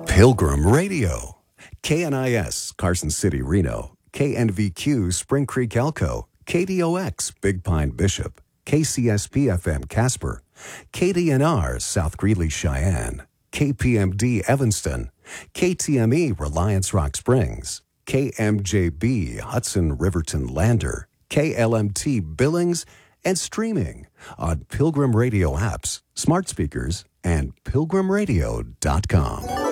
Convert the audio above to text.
Pilgrim Radio. KNIS, Carson City, Reno. KNVQ, Spring Creek, Elko. KDOX, Big Pine, Bishop. KCSP-FM, Casper. KDNR, South Greeley, Cheyenne. KPMD, Evanston. KTME, Reliance Rock Springs. KMJB, Hudson Riverton Lander. KLMT, Billings, and streaming on Pilgrim Radio apps, smart speakers, and pilgrimradio.com.